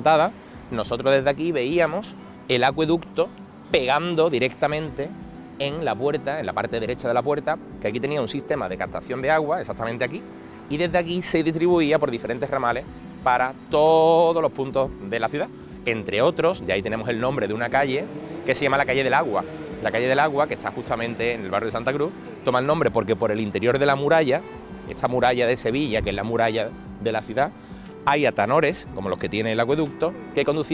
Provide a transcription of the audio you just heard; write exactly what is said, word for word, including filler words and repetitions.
montada, nosotros desde aquí veíamos el acueducto pegando directamente en la puerta, en la parte derecha de la puerta, que aquí tenía un sistema de captación de agua, exactamente aquí, y desde aquí se distribuía por diferentes ramales para todos los puntos de la ciudad. Entre otros, ya ahí tenemos el nombre de una calle que se llama la calle del Agua. La calle del Agua, que está justamente en el barrio de Santa Cruz, toma el nombre porque por el interior de la muralla, esta muralla de Sevilla, que es la muralla de la ciudad, hay atanores, como los que tiene el acueducto, que conducían